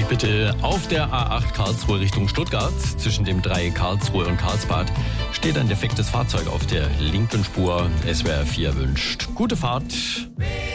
Vorsicht bitte. Auf der A8 Karlsruhe Richtung Stuttgart, zwischen dem Dreieck Karlsruhe und Karlsbad, steht ein defektes Fahrzeug auf der linken Spur. SWR 4 wünscht gute Fahrt.